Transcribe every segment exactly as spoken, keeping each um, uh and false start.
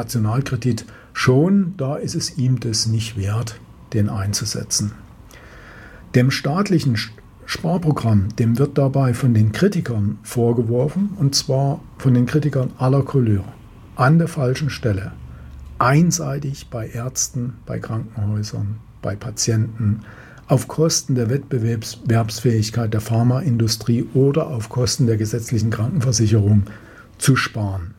Nationalkredit schon, da ist es ihm das nicht wert, den einzusetzen. Dem staatlichen Sparprogramm, dem wird dabei von den Kritikern vorgeworfen, und zwar von den Kritikern aller Couleur, an der falschen Stelle, einseitig bei Ärzten, bei Krankenhäusern, bei Patienten, auf Kosten der Wettbewerbsfähigkeit der Pharmaindustrie oder auf Kosten der gesetzlichen Krankenversicherung zu sparen.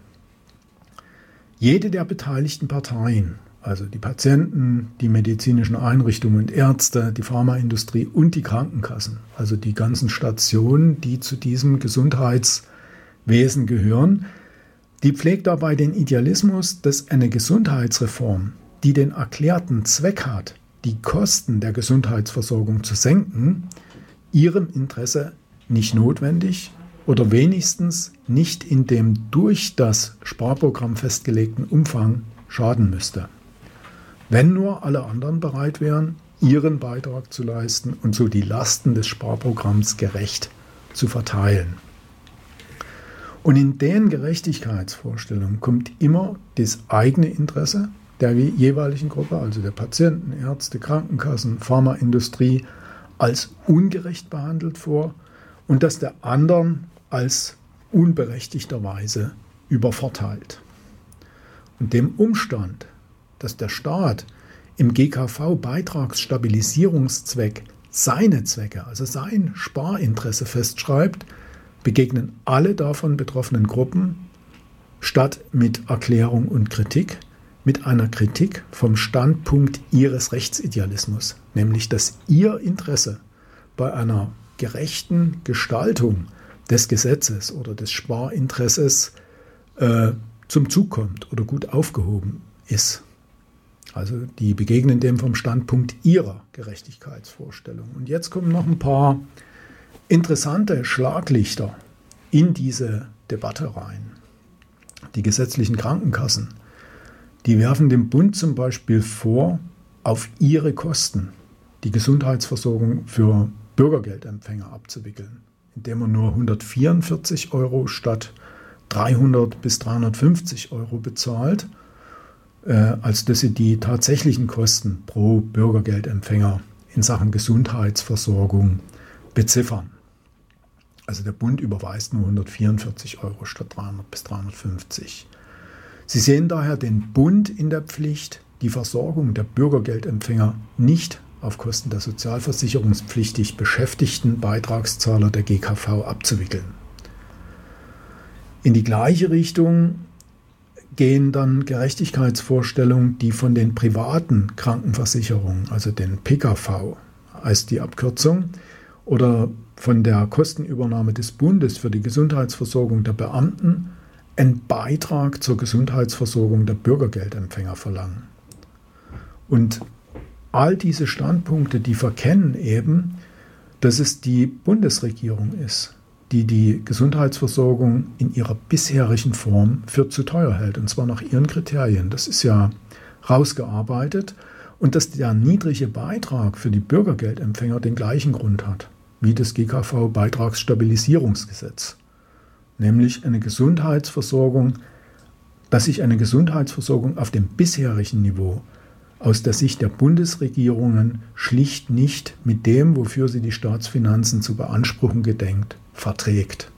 Jede der beteiligten Parteien, also die Patienten, die medizinischen Einrichtungen und Ärzte, die Pharmaindustrie und die Krankenkassen, also die ganzen Stationen, die zu diesem Gesundheitswesen gehören, die pflegt dabei den Idealismus, dass eine Gesundheitsreform, die den erklärten Zweck hat, die Kosten der Gesundheitsversorgung zu senken, ihrem Interesse nicht notwendig oder wenigstens nicht in dem durch das Sparprogramm festgelegten Umfang schaden müsste. Wenn nur alle anderen bereit wären, ihren Beitrag zu leisten und so die Lasten des Sparprogramms gerecht zu verteilen. Und in den Gerechtigkeitsvorstellungen kommt immer das eigene Interesse der jeweiligen Gruppe, also der Patienten, Ärzte, Krankenkassen, Pharmaindustrie, als ungerecht behandelt vor und das der anderen als unberechtigterweise übervorteilt. Und dem Umstand, dass der Staat im G K V-Beitragsstabilisierungszweck seine Zwecke, also sein Sparinteresse festschreibt, begegnen alle davon betroffenen Gruppen statt mit Erklärung und Kritik, mit einer Kritik vom Standpunkt ihres Rechtsidealismus, nämlich dass ihr Interesse bei einer gerechten Gestaltung des Gesetzes oder des Sparinteresses äh, zum Zug kommt oder gut aufgehoben ist. Also die begegnen dem vom Standpunkt ihrer Gerechtigkeitsvorstellung. Und jetzt kommen noch ein paar interessante Schlaglichter in diese Debatte rein. Die gesetzlichen Krankenkassen, die werfen dem Bund zum Beispiel vor, auf ihre Kosten die Gesundheitsversorgung für Bürgergeldempfänger abzuwickeln, indem man nur hundertvierundvierzig Euro statt dreihundert bis dreihundertfünfzig Euro bezahlt, äh, als dass sie die tatsächlichen Kosten pro Bürgergeldempfänger in Sachen Gesundheitsversorgung beziffern. Also der Bund überweist nur hundertvierundvierzig Euro statt dreihundert bis dreihundertfünfzig. Sie sehen daher den Bund in der Pflicht, die Versorgung der Bürgergeldempfänger nicht auf Kosten der sozialversicherungspflichtig beschäftigten Beitragszahler der G K V abzuwickeln. In die gleiche Richtung gehen dann Gerechtigkeitsvorstellungen, die von den privaten Krankenversicherungen, also den P K V heißt die Abkürzung, oder von der Kostenübernahme des Bundes für die Gesundheitsversorgung der Beamten einen Beitrag zur Gesundheitsversorgung der Bürgergeldempfänger verlangen. Und all diese Standpunkte, die verkennen eben, dass es die Bundesregierung ist, die die Gesundheitsversorgung in ihrer bisherigen Form für zu teuer hält, und zwar nach ihren Kriterien. Das ist ja rausgearbeitet, und dass der niedrige Beitrag für die Bürgergeldempfänger den gleichen Grund hat wie das G K V-Beitragsstabilisierungsgesetz, nämlich eine Gesundheitsversorgung, dass sich eine Gesundheitsversorgung auf dem bisherigen Niveau aus der Sicht der Bundesregierungen schlicht nicht mit dem, wofür sie die Staatsfinanzen zu beanspruchen gedenkt, verträgt.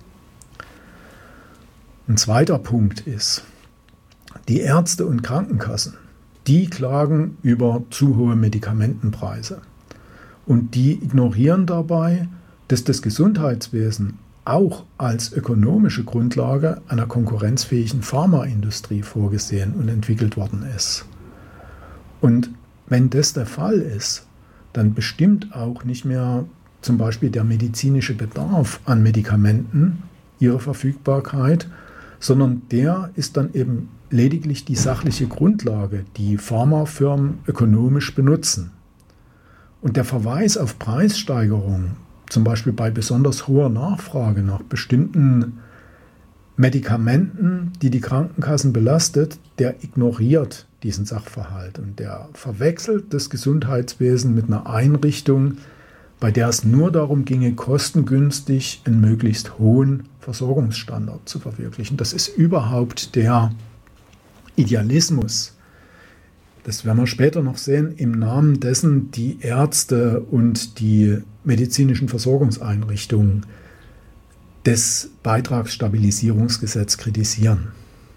Ein zweiter Punkt ist, die Ärzte und Krankenkassen, die klagen über zu hohe Medikamentenpreise. Und die ignorieren dabei, dass das Gesundheitswesen auch als ökonomische Grundlage einer konkurrenzfähigen Pharmaindustrie vorgesehen und entwickelt worden ist. Und wenn das der Fall ist, dann bestimmt auch nicht mehr zum Beispiel der medizinische Bedarf an Medikamenten ihre Verfügbarkeit, sondern der ist dann eben lediglich die sachliche Grundlage, die Pharmafirmen ökonomisch benutzen. Und der Verweis auf Preissteigerungen, zum Beispiel bei besonders hoher Nachfrage nach bestimmten Medikamenten, die die Krankenkassen belastet, der ignoriert diesen Sachverhalt und der verwechselt das Gesundheitswesen mit einer Einrichtung, bei der es nur darum ginge, kostengünstig einen möglichst hohen Versorgungsstandard zu verwirklichen. Das ist überhaupt der Idealismus, das werden wir später noch sehen, im Namen dessen die Ärzte und die medizinischen Versorgungseinrichtungen das Beitragsstabilisierungsgesetz kritisieren.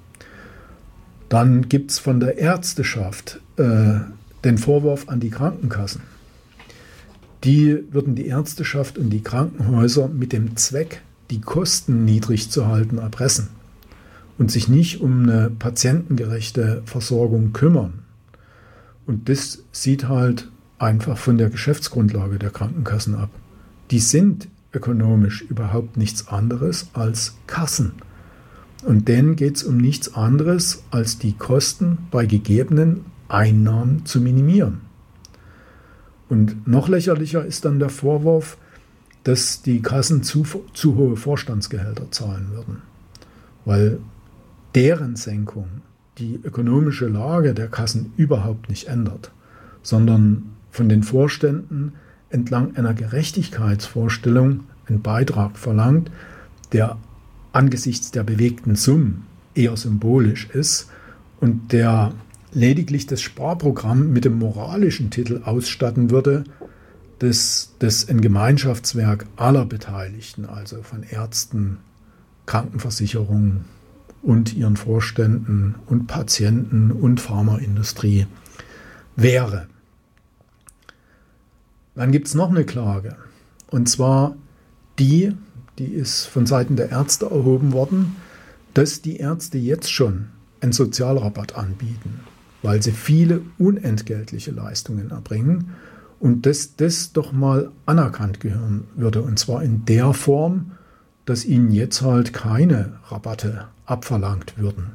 Dann gibt es von der Ärzteschaft äh, den Vorwurf an die Krankenkassen. Die würden die Ärzteschaft und die Krankenhäuser mit dem Zweck, die Kosten niedrig zu halten, erpressen und sich nicht um eine patientengerechte Versorgung kümmern. Und das sieht halt einfach von der Geschäftsgrundlage der Krankenkassen ab. Die sind ökonomisch überhaupt nichts anderes als Kassen. Und denen geht es um nichts anderes, als die Kosten bei gegebenen Einnahmen zu minimieren. Und noch lächerlicher ist dann der Vorwurf, dass die Kassen zu, zu hohe Vorstandsgehälter zahlen würden, weil deren Senkung die ökonomische Lage der Kassen überhaupt nicht ändert, sondern von den Vorständen entlang einer Gerechtigkeitsvorstellung einen Beitrag verlangt, der angesichts der bewegten Summen eher symbolisch ist und der lediglich das Sparprogramm mit dem moralischen Titel ausstatten würde, dass das ein Gemeinschaftswerk aller Beteiligten, also von Ärzten, Krankenversicherungen und ihren Vorständen und Patienten und Pharmaindustrie wäre. Dann gibt es noch eine Klage, und zwar die, die ist von Seiten der Ärzte erhoben worden, dass die Ärzte jetzt schon einen Sozialrabatt anbieten, weil sie viele unentgeltliche Leistungen erbringen und dass das doch mal anerkannt gehören würde, und zwar in der Form, dass ihnen jetzt halt keine Rabatte abverlangt würden.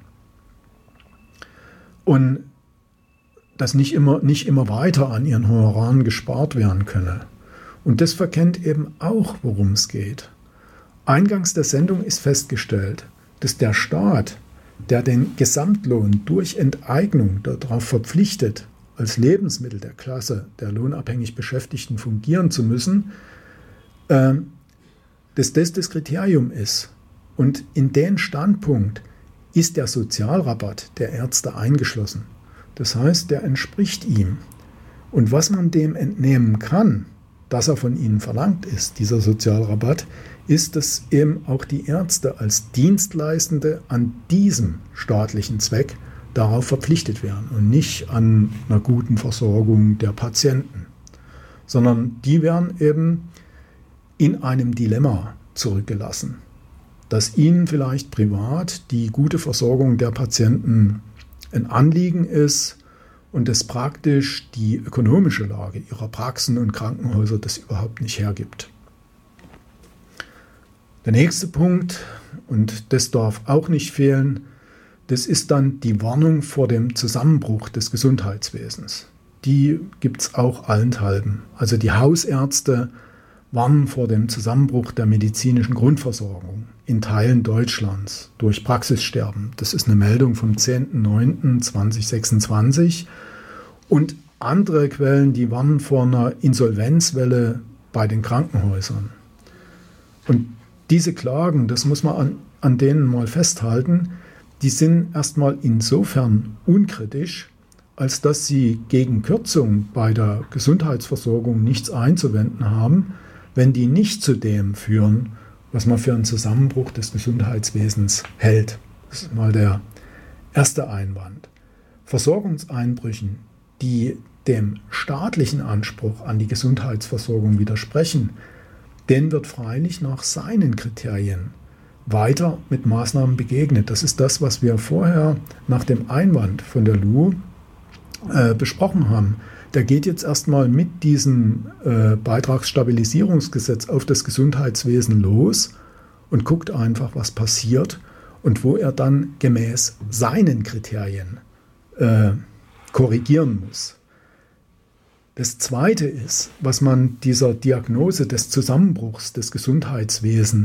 Und dass nicht immer, nicht immer weiter an ihren Honoraren gespart werden könne. Und das verkennt eben auch, worum es geht. Eingangs der Sendung ist festgestellt, dass der Staat, der den Gesamtlohn durch Enteignung darauf verpflichtet, als Lebensmittel der Klasse der lohnabhängig Beschäftigten fungieren zu müssen, äh, dass das das Kriterium ist. Und in den Standpunkt ist der Sozialrabatt der Ärzte eingeschlossen. Das heißt, der entspricht ihm. Und was man dem entnehmen kann, dass er von ihnen verlangt ist, dieser Sozialrabatt, ist, dass eben auch die Ärzte als Dienstleistende an diesem staatlichen Zweck darauf verpflichtet werden und nicht an einer guten Versorgung der Patienten, sondern die werden eben in einem Dilemma zurückgelassen, dass ihnen vielleicht privat die gute Versorgung der Patienten ein Anliegen ist und es praktisch die ökonomische Lage ihrer Praxen und Krankenhäuser das überhaupt nicht hergibt. Der nächste Punkt, und das darf auch nicht fehlen, das ist dann die Warnung vor dem Zusammenbruch des Gesundheitswesens. Die gibt es auch allenthalben. Also die Hausärzte warnen vor dem Zusammenbruch der medizinischen Grundversorgung in Teilen Deutschlands durch Praxissterben. Das ist eine Meldung vom zehnten neunten zweitausendsechsundzwanzig. Und andere Quellen, die warnen vor einer Insolvenzwelle bei den Krankenhäusern. Und diese Klagen, das muss man an, an denen mal festhalten, die sind erstmal insofern unkritisch, als dass sie gegen Kürzungen bei der Gesundheitsversorgung nichts einzuwenden haben, wenn die nicht zu dem führen, was man für einen Zusammenbruch des Gesundheitswesens hält. Das ist mal der erste Einwand. Versorgungseinbrüchen, die dem staatlichen Anspruch an die Gesundheitsversorgung widersprechen, denen wird freilich nach seinen Kriterien weiter mit Maßnahmen begegnet. Das ist das, was wir vorher nach dem Einwand von der L U äh, besprochen haben. Der geht jetzt erstmal mit diesem äh, Beitragsstabilisierungsgesetz auf das Gesundheitswesen los und guckt einfach, was passiert und wo er dann gemäß seinen Kriterien äh, korrigieren muss. Das Zweite ist, was man dieser Diagnose des Zusammenbruchs des Gesundheitswesens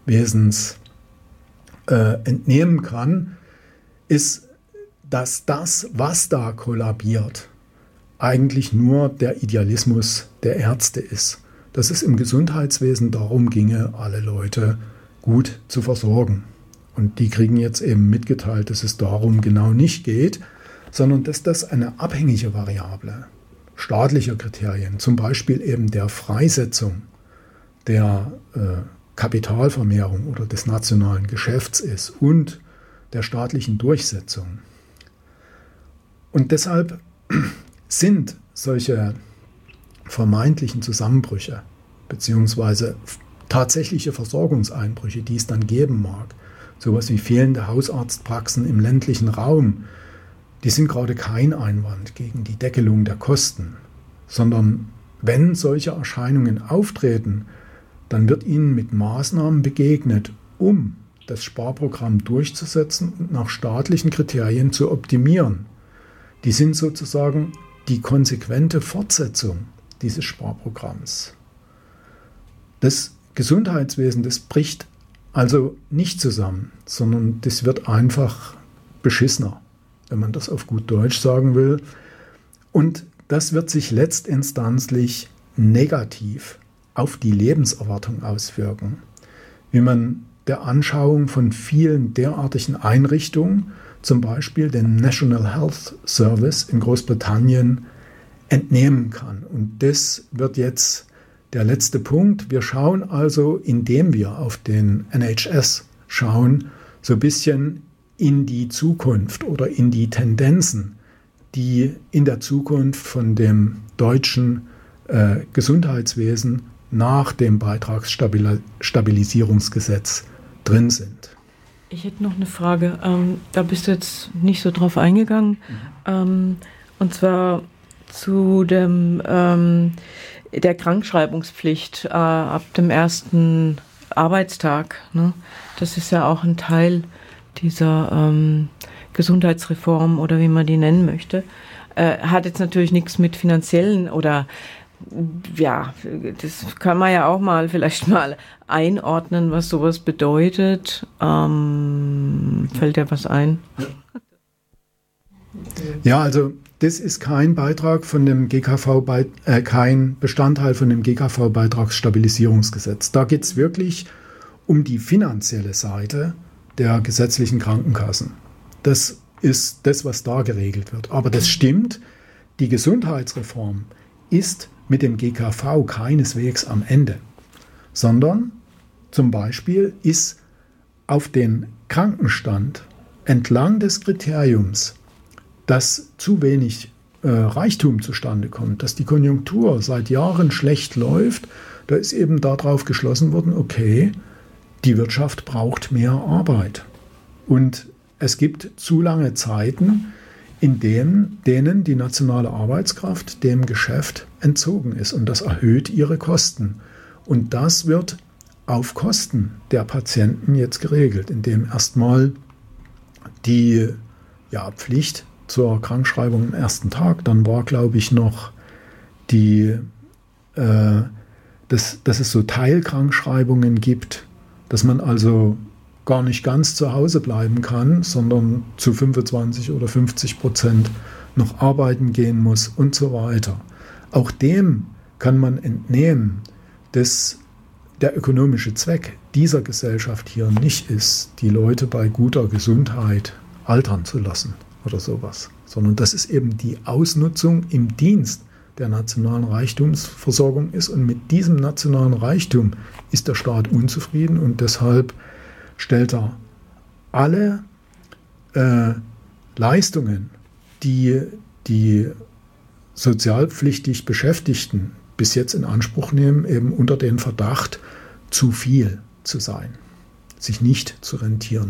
äh, entnehmen kann, ist, dass das, was da kollabiert, eigentlich nur der Idealismus der Ärzte ist. Dass es im Gesundheitswesen darum ginge, alle Leute gut zu versorgen. Und die kriegen jetzt eben mitgeteilt, dass es darum genau nicht geht, sondern dass das eine abhängige Variable staatlicher Kriterien, zum Beispiel eben der Freisetzung der äh, Kapitalvermehrung oder des nationalen Geschäfts ist und der staatlichen Durchsetzung. Und deshalb sind solche vermeintlichen Zusammenbrüche beziehungsweise tatsächliche Versorgungseinbrüche, die es dann geben mag, sowas wie fehlende Hausarztpraxen im ländlichen Raum, die sind gerade kein Einwand gegen die Deckelung der Kosten, sondern wenn solche Erscheinungen auftreten, dann wird ihnen mit Maßnahmen begegnet, um das Sparprogramm durchzusetzen und nach staatlichen Kriterien zu optimieren. Die sind sozusagen die konsequente Fortsetzung dieses Sparprogramms. Das Gesundheitswesen, das bricht also nicht zusammen, sondern das wird einfach beschissener, wenn man das auf gut Deutsch sagen will. Und das wird sich letztinstanzlich negativ auf die Lebenserwartung auswirken, wie man der Anschauung von vielen derartigen Einrichtungen, zum Beispiel dem National Health Service in Großbritannien, entnehmen kann. Und das wird jetzt der letzte Punkt. Wir schauen also, indem wir auf den N H S schauen, so ein bisschen in die Zukunft oder in die Tendenzen, die in der Zukunft von dem deutschen äh, Gesundheitswesen nach dem Beitragsstabilisierungsgesetz drin sind. Ich hätte noch eine Frage. Ähm, da bist du jetzt nicht so drauf eingegangen. Mhm. Ähm, und zwar zu dem, ähm, der Krankschreibungspflicht äh, ab dem ersten Arbeitstag. Ne? Das ist ja auch ein Teil dieser ähm, Gesundheitsreform oder wie man die nennen möchte. Äh, hat jetzt natürlich nichts mit finanziellen oder ja, das kann man ja auch mal vielleicht mal einordnen, was sowas bedeutet. Ähm, fällt dir was ein? Ja, also das ist kein Beitrag von dem G K V, äh, kein Bestandteil von dem G K V-Beitragsstabilisierungsgesetz. Da geht es wirklich um die finanzielle Seite der gesetzlichen Krankenkassen. Das ist das, was da geregelt wird. Aber das stimmt, die Gesundheitsreform ist mit dem G K V keineswegs am Ende, sondern zum Beispiel ist auf den Krankenstand entlang des Kriteriums, dass zu wenig äh, Reichtum zustande kommt, dass die Konjunktur seit Jahren schlecht läuft, da ist eben darauf geschlossen worden, okay, die Wirtschaft braucht mehr Arbeit. Und es gibt zu lange Zeiten, in denen, denen die nationale Arbeitskraft dem Geschäft entzogen ist. Und das erhöht ihre Kosten. Und das wird auf Kosten der Patienten jetzt geregelt, indem erstmal die ja, Pflicht zur Krankschreibung am ersten Tag, dann war, glaube ich, noch die, äh, dass, dass es so Teilkrankschreibungen gibt, dass man also gar nicht ganz zu Hause bleiben kann, sondern zu fünfundzwanzig oder fünfzig Prozent noch arbeiten gehen muss und so weiter. Auch dem kann man entnehmen, dass der ökonomische Zweck dieser Gesellschaft hier nicht ist, die Leute bei guter Gesundheit altern zu lassen oder sowas, sondern dass es eben die Ausnutzung im Dienst der nationalen Reichtumsversorgung ist. Und mit diesem nationalen Reichtum ist der Staat unzufrieden und deshalb stellt er alle äh, Leistungen, die die sozialpflichtig Beschäftigten bis jetzt in Anspruch nehmen, eben unter den Verdacht, zu viel zu sein, sich nicht zu rentieren.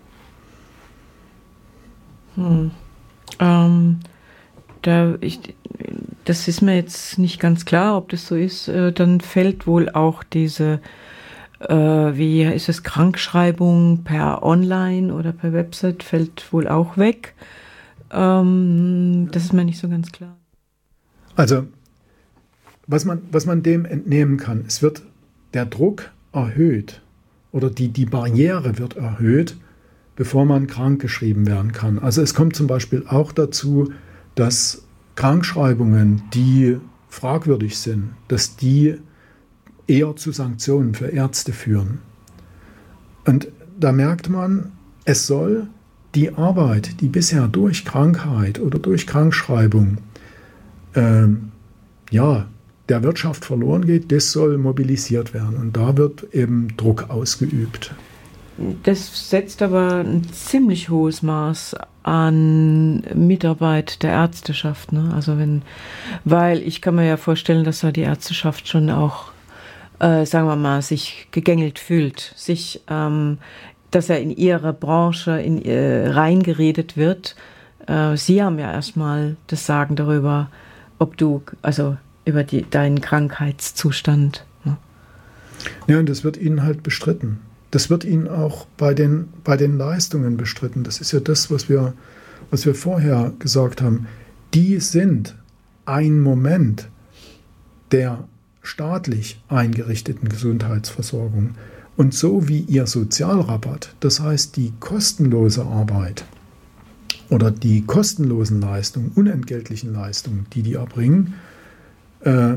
Hm. Ähm, da ich, das ist mir jetzt nicht ganz klar, ob das so ist. Äh, dann fällt wohl auch diese Äh, wie ist es, Krankschreibung per Online oder per Website fällt wohl auch weg. Ähm, das ist mir nicht so ganz klar. Also, was man, was man dem entnehmen kann, es wird der Druck erhöht oder die, die Barriere wird erhöht, bevor man krankgeschrieben werden kann. Also es kommt zum Beispiel auch dazu, dass Krankschreibungen, die fragwürdig sind, dass die eher zu Sanktionen für Ärzte führen. Und da merkt man, es soll die Arbeit, die bisher durch Krankheit oder durch Krankschreibung ähm, ja, der Wirtschaft verloren geht, das soll mobilisiert werden. Und da wird eben Druck ausgeübt. Das setzt aber ein ziemlich hohes Maß an Mitarbeit der Ärzteschaft, ne? Also wenn, weil ich kann mir ja vorstellen, dass da die Ärzteschaft schon auch, äh, sagen wir mal, sich gegängelt fühlt, sich, ähm, dass er in ihre Branche in, äh, reingeredet wird. Äh, Sie haben ja erstmal das Sagen darüber, ob du, also über die, deinen Krankheitszustand. Ne? Ja, und das wird ihnen halt bestritten. Das wird ihnen auch bei den, bei den Leistungen bestritten. Das ist ja das, was wir, was wir vorher gesagt haben. Die sind ein Moment der staatlich eingerichteten Gesundheitsversorgung. Und so wie ihr Sozialrabatt, das heißt die kostenlose Arbeit oder die kostenlosen Leistungen, unentgeltlichen Leistungen, die die erbringen, äh,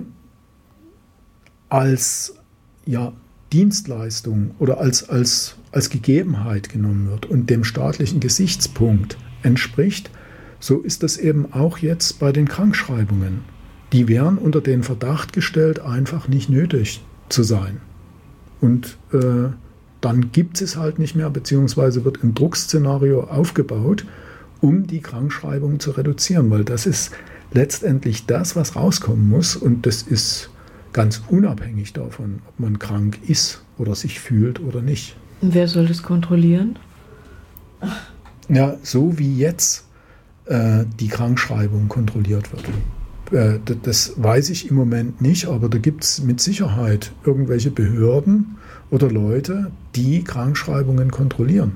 als ja, Dienstleistung oder als, als, als Gegebenheit genommen wird und dem staatlichen Gesichtspunkt entspricht, so ist das eben auch jetzt bei den Krankschreibungen. Die werden unter den Verdacht gestellt, einfach nicht nötig zu sein. Und äh, dann gibt es halt nicht mehr, beziehungsweise wird ein Druckszenario aufgebaut, um die Krankschreibung zu reduzieren, weil das ist letztendlich das, was rauskommen muss, und das ist ganz unabhängig davon, ob man krank ist oder sich fühlt oder nicht. Und wer soll das kontrollieren? Ja, so wie jetzt äh, die Krankschreibung kontrolliert wird. Äh, das, das weiß ich im Moment nicht, aber da gibt es mit Sicherheit irgendwelche Behörden oder Leute, die Krankschreibungen kontrollieren.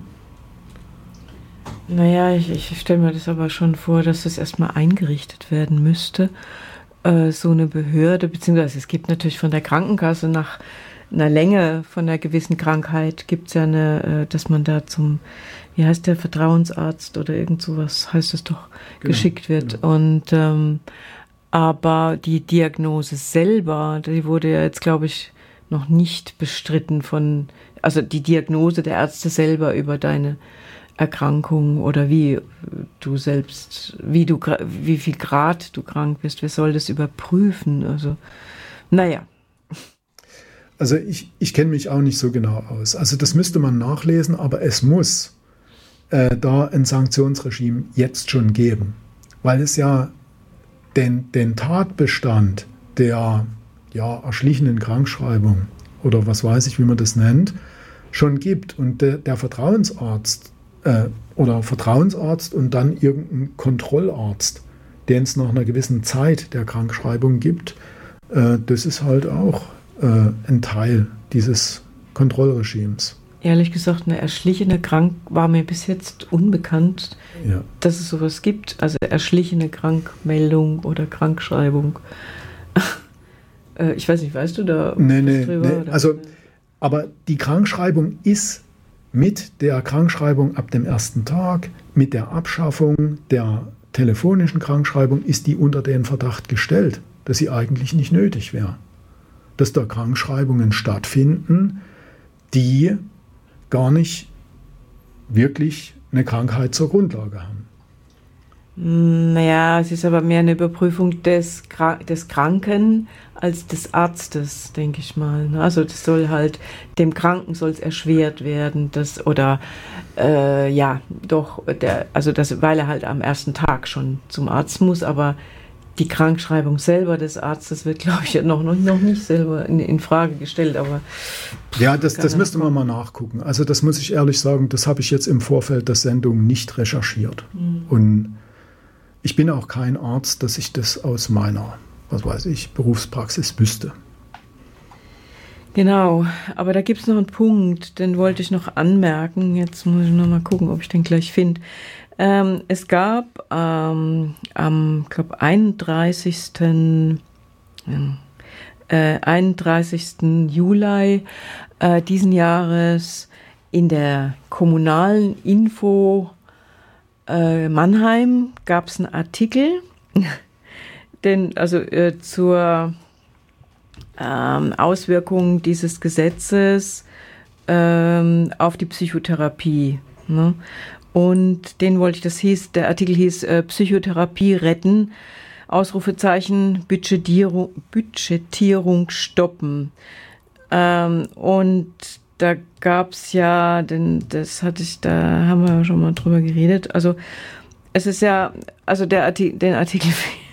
Naja, ich, ich stelle mir das aber schon vor, dass das erstmal eingerichtet werden müsste. Äh, so eine Behörde, beziehungsweise es gibt natürlich von der Krankenkasse nach einer Länge von einer gewissen Krankheit, gibt es ja eine, äh, dass man da zum, wie heißt der, Vertrauensarzt oder irgend sowas heißt es doch, genau, geschickt wird. Genau. Und ähm, aber die Diagnose selber, die wurde ja jetzt, glaube ich, noch nicht bestritten von, also die Diagnose der Ärzte selber über deine Erkrankung oder wie du selbst, wie du, wie viel Grad du krank bist, wer soll das überprüfen? Also, naja. Also ich, ich kenne mich auch nicht so genau aus. Also das müsste man nachlesen, aber es muss äh, da ein Sanktionsregime jetzt schon geben, weil es ja den, den Tatbestand der ja, erschlichenen Krankschreibung oder was weiß ich, wie man das nennt, schon gibt. Und der, der Vertrauensarzt äh, oder Vertrauensarzt und dann irgendein Kontrollarzt, den es nach einer gewissen Zeit der Krankschreibung gibt, äh, das ist halt auch äh, ein Teil dieses Kontrollregimes. Ehrlich gesagt, eine erschlichene Krank war mir bis jetzt unbekannt, ja, dass es sowas gibt. Also erschlichene Krankmeldung oder Krankschreibung. äh, ich weiß nicht, weißt du da nee, nee, drüber? Nee. Also, aber die Krankschreibung ist mit der Krankschreibung ab dem ersten Tag, mit der Abschaffung der telefonischen Krankschreibung, ist die unter den Verdacht gestellt, dass sie eigentlich nicht nötig wäre. Dass da Krankschreibungen stattfinden, die gar nicht wirklich eine Krankheit zur Grundlage haben. Naja, es ist aber mehr eine Überprüfung des, des Kranken als des Arztes, denke ich mal. Also das soll halt, dem Kranken soll es erschwert werden, dass, oder äh, ja, doch, der, also das, weil er halt am ersten Tag schon zum Arzt muss, aber die Krankschreibung selber des Arztes wird, glaube ich, noch, noch, noch nicht selber in, in Frage gestellt. Aber ja, das, das müsste man mal nachgucken. Also das muss ich ehrlich sagen, das habe ich jetzt im Vorfeld der Sendung nicht recherchiert. Mhm. Und ich bin auch kein Arzt, dass ich das aus meiner, was weiß ich, Berufspraxis wüsste. Genau, aber da gibt es noch einen Punkt, den wollte ich noch anmerken. Jetzt muss ich noch mal gucken, ob ich den gleich finde. Ähm, es gab ähm, am, glaube einunddreißigsten Äh, einunddreißigsten Juli äh, diesen Jahres in der kommunalen Info äh, Mannheim gab es einen Artikel, denn also äh, zur ähm, Auswirkung dieses Gesetzes ähm, auf die Psychotherapie. Ne? Und den wollte ich, das hieß, der Artikel hieß äh, Psychotherapie retten, Ausrufezeichen, Budgetierung, Budgetierung stoppen. Ähm, und da gab es ja, denn das hatte ich, da haben wir schon mal drüber geredet. Also es ist ja, also der Artikel, den Artikel,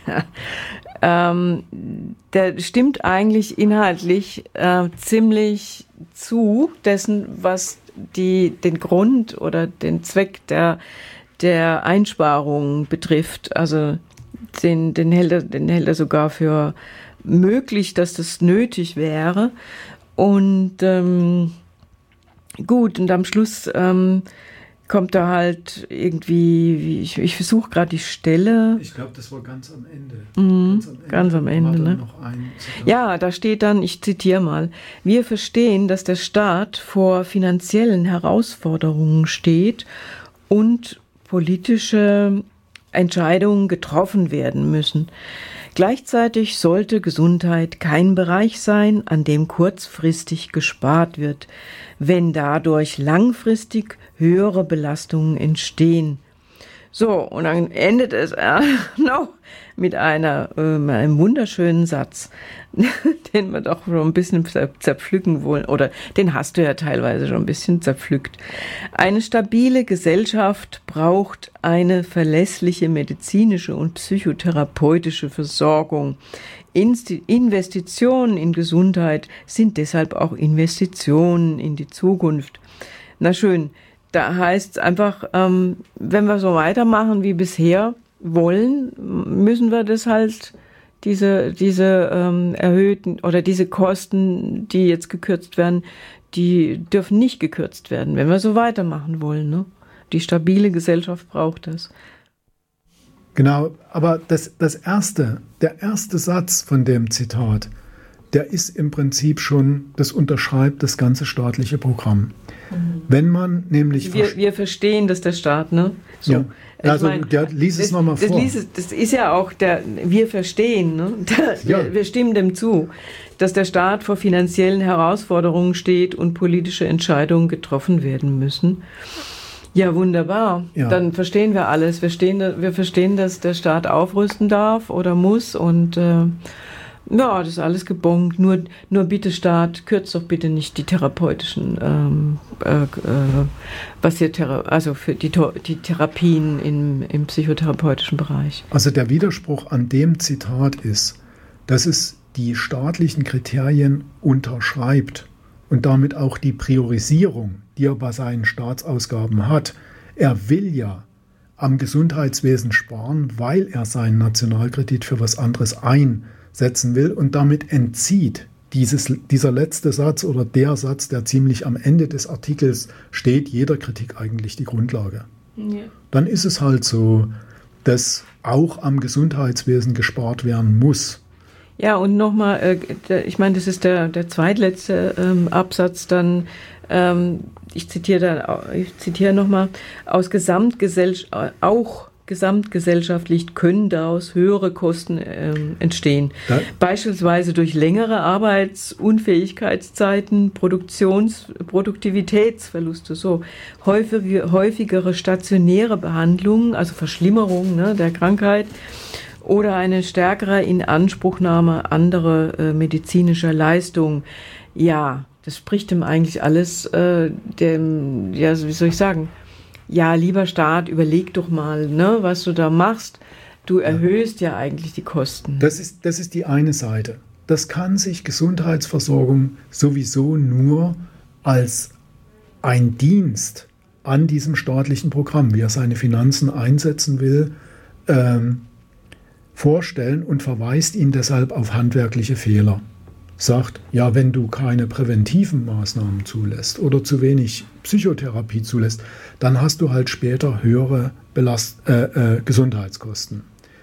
ähm, der stimmt eigentlich inhaltlich äh, ziemlich zu dessen, was die den Grund oder den Zweck der der Einsparungen betrifft. Also den den hält er, den hält er sogar für möglich, dass das nötig wäre. Und ähm, gut, und am Schluss ähm, kommt da halt irgendwie, wie ich, ich versuche gerade die Stelle. Ich glaube, das war ganz am Ende. Mhm, ganz am Ende, ganz am Ende ne? Noch ein ja, da steht dann, ich zitiere mal, wir verstehen, dass der Staat vor finanziellen Herausforderungen steht und politische Entscheidungen getroffen werden müssen. Gleichzeitig sollte Gesundheit kein Bereich sein, an dem kurzfristig gespart wird, wenn dadurch langfristig höhere Belastungen entstehen. So, und dann endet es äh, noch mit einer, äh, einem wunderschönen Satz, den wir doch schon ein bisschen zerpflücken wollen, oder den hast du ja teilweise schon ein bisschen zerpflückt. Eine stabile Gesellschaft braucht eine verlässliche medizinische und psychotherapeutische Versorgung. Investitionen in Gesundheit sind deshalb auch Investitionen in die Zukunft. Na schön, da heißt es einfach, ähm, wenn wir so weitermachen wie bisher wollen, müssen wir das halt, diese, diese ähm, erhöhten oder diese Kosten, die jetzt gekürzt werden, die dürfen nicht gekürzt werden, wenn wir so weitermachen wollen. Ne? Die stabile Gesellschaft braucht das. Genau, aber das, das erste, der erste Satz von dem Zitat, der ist im Prinzip schon, das unterschreibt das ganze staatliche Programm. Mhm. Wenn man nämlich... Wir, wir verstehen, dass der Staat, ne? So. Ja. Also, mein, der liest es nochmal vor. Das, das ist ja auch der, wir verstehen, ne? Der, ja. wir, wir stimmen dem zu, dass der Staat vor finanziellen Herausforderungen steht und politische Entscheidungen getroffen werden müssen. Ja, wunderbar. Ja. Dann verstehen wir alles. Wir, stehen, wir verstehen, dass der Staat aufrüsten darf oder muss und äh, ja, das ist alles gebongt. Nur, nur bitte Staat, kürzt doch bitte nicht die therapeutischen, ähm, äh, äh, was hier Thera- also für die, die Therapien im, im psychotherapeutischen Bereich. Also der Widerspruch an dem Zitat ist, dass es die staatlichen Kriterien unterschreibt und damit auch die Priorisierung, die er bei seinen Staatsausgaben hat. Er will ja am Gesundheitswesen sparen, weil er seinen Nationalkredit für was anderes einsetzen will und damit entzieht dieses, dieser letzte Satz oder der Satz, der ziemlich am Ende des Artikels steht, jeder Kritik eigentlich die Grundlage. Ja. Dann ist es halt so, dass auch am Gesundheitswesen gespart werden muss. Ja, und nochmal, äh, ich meine, das ist der, der zweitletzte ähm, Absatz, dann, ähm, ich zitiere da, ich zitiere nochmal, aus Gesamtgesellschaft, auch gesamtgesellschaftlich können daraus höhere Kosten ähm, entstehen. Ja. Beispielsweise durch längere Arbeitsunfähigkeitszeiten, Produktions-, Produktivitätsverluste, so häufige, häufigere stationäre Behandlungen, also Verschlimmerung ne, der Krankheit, oder eine stärkere Inanspruchnahme anderer äh, medizinischer Leistungen. Ja, das spricht ihm eigentlich alles, äh, dem, ja, wie soll ich sagen, ja, lieber Staat, überleg doch mal, ne, was du da machst. Du erhöhst ja, ja eigentlich die Kosten. Das ist, das ist die eine Seite. Das kann sich Gesundheitsversorgung sowieso nur als ein Dienst an diesem staatlichen Programm, wie er seine Finanzen einsetzen will, ähm, vorstellen und verweist ihn deshalb auf handwerkliche Fehler. Sagt, ja, wenn du keine präventiven Maßnahmen zulässt oder zu wenig Psychotherapie zulässt, dann hast du halt später höhere Belast- äh, äh, Gesundheitskosten.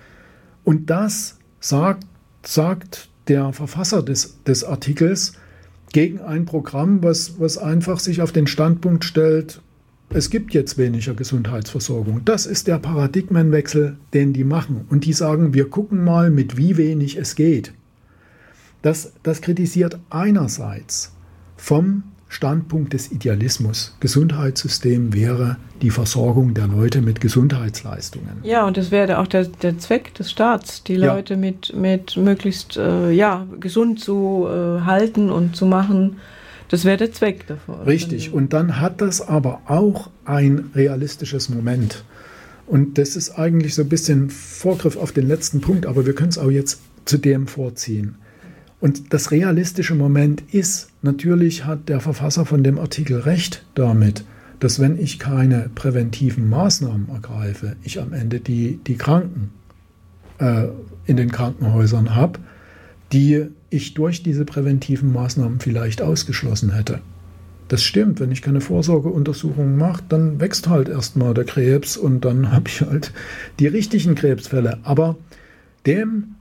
Und das sagt, sagt der Verfasser des, des Artikels gegen ein Programm, was, was einfach sich auf den Standpunkt stellt, es gibt jetzt weniger Gesundheitsversorgung. Das ist der Paradigmenwechsel, den die machen. Und die sagen, wir gucken mal, mit wie wenig es geht. Das, das kritisiert einerseits vom Standpunkt des Idealismus. Gesundheitssystem wäre die Versorgung der Leute mit Gesundheitsleistungen. Ja, und das wäre auch der, der Zweck des Staats, die Ja. Leute mit, mit möglichst äh, ja, gesund zu äh, halten und zu machen. Das wäre der Zweck davon. Richtig. Und dann hat das aber auch ein realistisches Moment. Und das ist eigentlich so ein bisschen Vorgriff auf den letzten Punkt, aber wir können es auch jetzt zu dem vorziehen. Und das realistische Moment ist, natürlich hat der Verfasser von dem Artikel recht damit, dass wenn ich keine präventiven Maßnahmen ergreife, ich am Ende die, die Kranken äh, in den Krankenhäusern habe, die ich durch diese präventiven Maßnahmen vielleicht ausgeschlossen hätte. Das stimmt, wenn ich keine Vorsorgeuntersuchungen mache, dann wächst halt erstmal der Krebs und dann habe ich halt die richtigen Krebsfälle. Aber dem,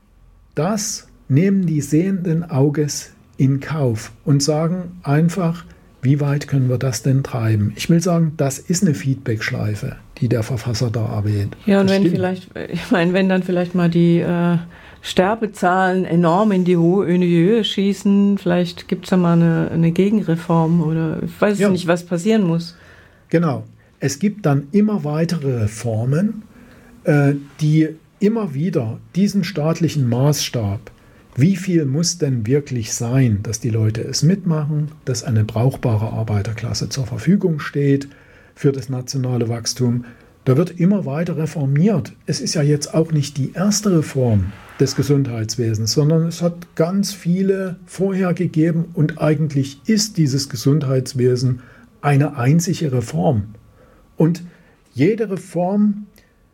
das nehmen die sehenden Auges in Kauf und sagen einfach, wie weit können wir das denn treiben? Ich will sagen, das ist eine Feedback-Schleife, die der Verfasser da erwähnt. Ja, und das wenn stimmt. vielleicht, ich meine, wenn dann vielleicht mal die äh, Sterbezahlen enorm in die, Ho- in die Höhe schießen, vielleicht gibt es da mal eine, eine Gegenreform oder ich weiß Ja. nicht, was passieren muss. Genau. Es gibt dann immer weitere Reformen, äh, die immer wieder diesen staatlichen Maßstab, wie viel muss denn wirklich sein, dass die Leute es mitmachen, dass eine brauchbare Arbeiterklasse zur Verfügung steht für das nationale Wachstum, da wird immer weiter reformiert. Es ist ja jetzt auch nicht die erste Reform des Gesundheitswesens, sondern es hat ganz viele vorher gegeben und eigentlich ist dieses Gesundheitswesen eine einzige Reform. Und jede Reform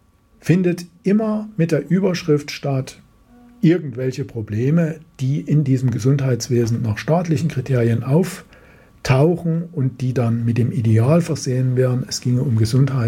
findet immer mit der Überschrift statt, irgendwelche Probleme, die in diesem Gesundheitswesen nach staatlichen Kriterien auftauchen und die dann mit dem Ideal versehen werden, es ginge um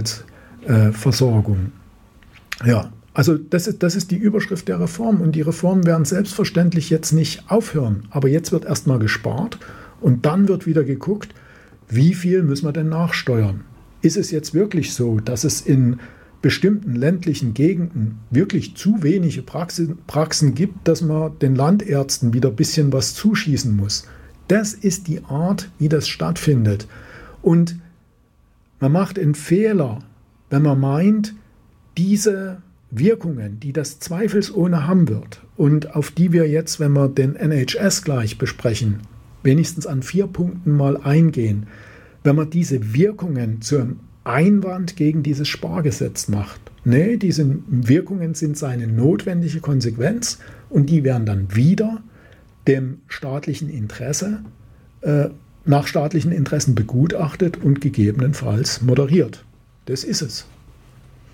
Gesundheitsversorgung. Ja, also das ist, das ist die Überschrift der Reform und die Reformen werden selbstverständlich jetzt nicht aufhören, aber jetzt wird erstmal gespart und dann wird wieder geguckt, wie viel müssen wir denn nachsteuern? Ist es jetzt wirklich so, dass es in bestimmten ländlichen Gegenden wirklich zu wenige Praxen, Praxen gibt, dass man den Landärzten wieder ein bisschen was zuschießen muss? Das ist die Art, wie das stattfindet. Und man macht einen Fehler, wenn man meint, diese Wirkungen, die das zweifelsohne haben wird und auf die wir jetzt, wenn wir den N H S gleich besprechen, wenigstens an vier Punkten mal eingehen, wenn man diese Wirkungen zu einem Einwand gegen dieses Spargesetz macht. Nee, diese Wirkungen sind seine notwendige Konsequenz und die werden dann wieder dem staatlichen Interesse, äh, nach staatlichen Interessen begutachtet und gegebenenfalls moderiert. Das ist es.